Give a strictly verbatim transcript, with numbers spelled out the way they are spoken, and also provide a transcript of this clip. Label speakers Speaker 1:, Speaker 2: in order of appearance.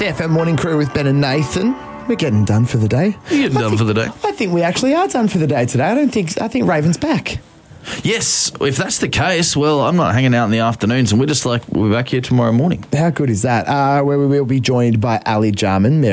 Speaker 1: C F M Morning Crew with Ben and Nathan. We're getting done for the day.
Speaker 2: You're getting
Speaker 1: I
Speaker 2: done
Speaker 1: think,
Speaker 2: for the day.
Speaker 1: I think we actually are done for the day today. I don't think. I think Raven's back.
Speaker 2: Yes, if that's the case, well, I'm not hanging out in the afternoons, and we're just like, we're back here tomorrow morning.
Speaker 1: How good is that? Uh, where we will be joined by Ali Jarman,